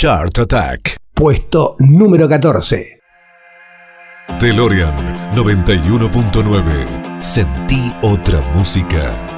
Chart Attack. Puesto número 14. DeLorean 91.9. Sentí otra música.